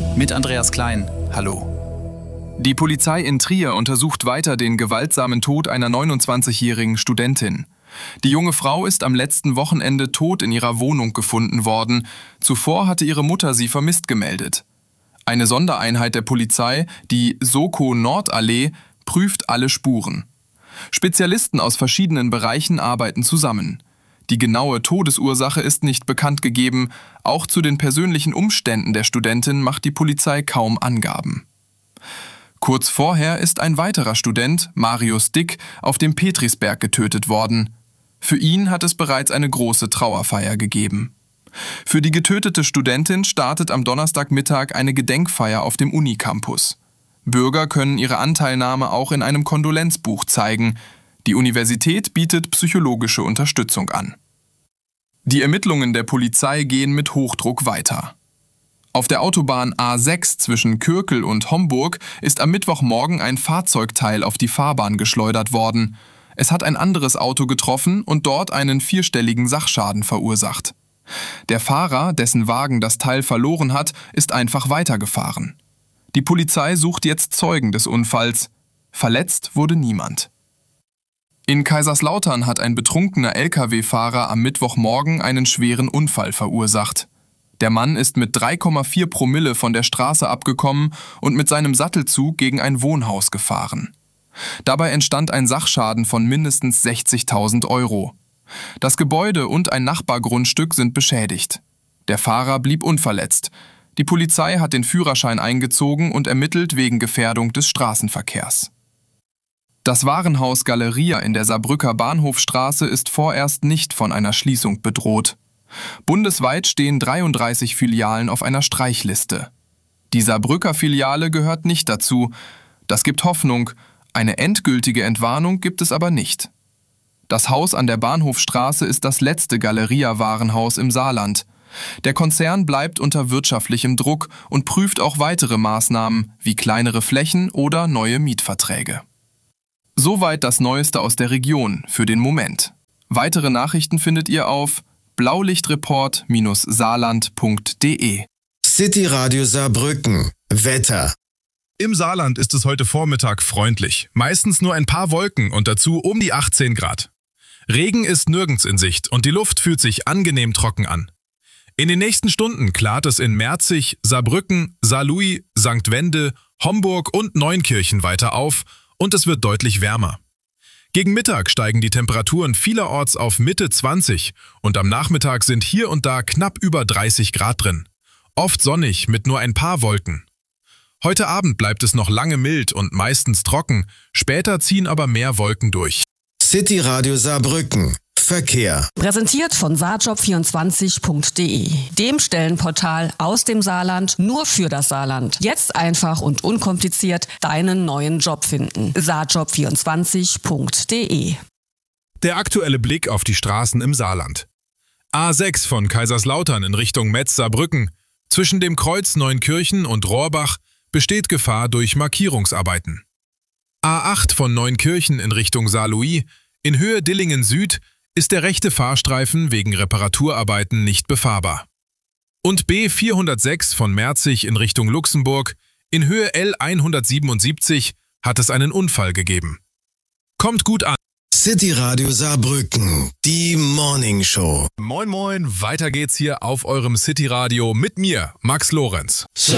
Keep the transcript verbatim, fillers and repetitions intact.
Mit Andreas Klein. Hallo. Die Polizei in Trier untersucht weiter den gewaltsamen Tod einer neunundzwanzigjährigen Studentin. Die junge Frau ist am letzten Wochenende tot in ihrer Wohnung gefunden worden. Zuvor hatte ihre Mutter sie vermisst gemeldet. Eine Sondereinheit der Polizei, die Soko Nordallee, prüft alle Spuren. Spezialisten aus verschiedenen Bereichen arbeiten zusammen. Die genaue Todesursache ist nicht bekannt gegeben. Auch zu den persönlichen Umständen der Studentin macht die Polizei kaum Angaben. Kurz vorher ist ein weiterer Student, Marius Dick, auf dem Petrisberg getötet worden. Für ihn hat es bereits eine große Trauerfeier gegeben. Für die getötete Studentin startet am Donnerstagmittag eine Gedenkfeier auf dem Unicampus. Bürger können ihre Anteilnahme auch in einem Kondolenzbuch zeigen. Die Universität bietet psychologische Unterstützung an. Die Ermittlungen der Polizei gehen mit Hochdruck weiter. Auf der Autobahn A sechs zwischen Kürkel und Homburg ist am Mittwochmorgen ein Fahrzeugteil auf die Fahrbahn geschleudert worden. Es hat ein anderes Auto getroffen und dort einen vierstelligen Sachschaden verursacht. Der Fahrer, dessen Wagen das Teil verloren hat, ist einfach weitergefahren. Die Polizei sucht jetzt Zeugen des Unfalls. Verletzt wurde niemand. In Kaiserslautern hat ein betrunkener L K W-Fahrer am Mittwochmorgen einen schweren Unfall verursacht. Der Mann ist mit drei Komma vier Promille von der Straße abgekommen und mit seinem Sattelzug gegen ein Wohnhaus gefahren. Dabei entstand ein Sachschaden von mindestens sechzigtausend Euro. Das Gebäude und ein Nachbargrundstück sind beschädigt. Der Fahrer blieb unverletzt. Die Polizei hat den Führerschein eingezogen und ermittelt wegen Gefährdung des Straßenverkehrs. Das Warenhaus Galeria in der Saarbrücker Bahnhofstraße ist vorerst nicht von einer Schließung bedroht. Bundesweit stehen dreiunddreißig Filialen auf einer Streichliste. Die Saarbrücker Filiale gehört nicht dazu. Das gibt Hoffnung. Eine endgültige Entwarnung gibt es aber nicht. Das Haus an der Bahnhofstraße ist das letzte Galeria-Warenhaus im Saarland. Der Konzern bleibt unter wirtschaftlichem Druck und prüft auch weitere Maßnahmen wie kleinere Flächen oder neue Mietverträge. Soweit das Neueste aus der Region für den Moment. Weitere Nachrichten findet ihr auf blaulichtreport Bindestrich saarland Punkt de. City Radio Saarbrücken. Wetter. Im Saarland ist es heute Vormittag freundlich. Meistens nur ein paar Wolken und dazu um die achtzehn Grad. Regen ist nirgends in Sicht und die Luft fühlt sich angenehm trocken an. In den nächsten Stunden klart es in Merzig, Saarbrücken, Saarlouis, Sankt Wende, Homburg und Neunkirchen weiter auf und es wird deutlich wärmer. Gegen Mittag steigen die Temperaturen vielerorts auf Mitte zwanzig und am Nachmittag sind hier und da knapp über dreißig Grad drin. Oft sonnig mit nur ein paar Wolken. Heute Abend bleibt es noch lange mild und meistens trocken, später ziehen aber mehr Wolken durch. City Radio Saarbrücken. Verkehr. Präsentiert von saarjob vierundzwanzig Punkt de, dem Stellenportal aus dem Saarland nur für das Saarland. Jetzt einfach und unkompliziert deinen neuen Job finden. saarjob vierundzwanzig Punkt de. Der aktuelle Blick auf die Straßen im Saarland. A sechs von Kaiserslautern in Richtung Metz-Saarbrücken. Zwischen dem Kreuz Neunkirchen und Rohrbach besteht Gefahr durch Markierungsarbeiten. A acht von Neunkirchen in Richtung Saarlouis. In Höhe Dillingen Süd ist der rechte Fahrstreifen wegen Reparaturarbeiten nicht befahrbar. Und B vierhundertsechs von Merzig in Richtung Luxemburg, in Höhe L hundertsiebenundsiebzig, hat es einen Unfall gegeben. Kommt gut an. City Radio Saarbrücken, die Morning Show. Moin moin, weiter geht's hier auf eurem City Radio mit mir, Max Lorenz.